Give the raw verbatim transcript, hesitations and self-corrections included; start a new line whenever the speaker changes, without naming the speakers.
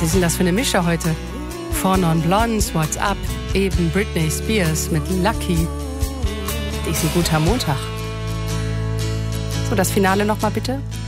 Was ist denn das für eine Mische heute? Four Non Blondes, What's Up, eben Britney Spears mit Lucky. Ist ein guter Montag. So, das Finale nochmal bitte.